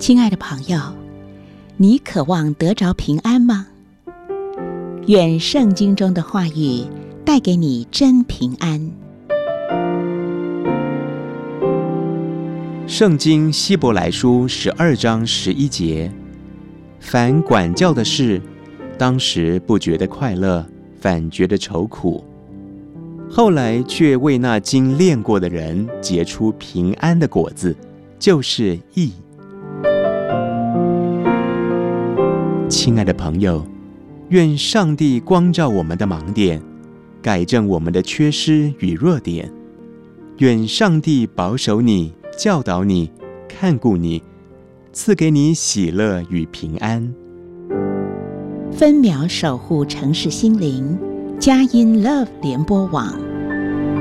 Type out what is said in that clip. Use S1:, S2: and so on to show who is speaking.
S1: 亲爱的朋友，你渴望得着平安吗？愿圣经中的话语带给你真平安。
S2: 圣经希伯来书12章11节，凡管教的事，当时不觉得快乐，反觉得愁苦，后来却为那经练过的人结出平安的果子，就是义。亲爱的朋友，愿上帝光照我们的盲点，改正我们的缺失与弱点。愿上帝保守你，教导你，看顾你，赐给你喜乐与平安。
S1: 分秒守护城市心灵，佳音 Love 联播网。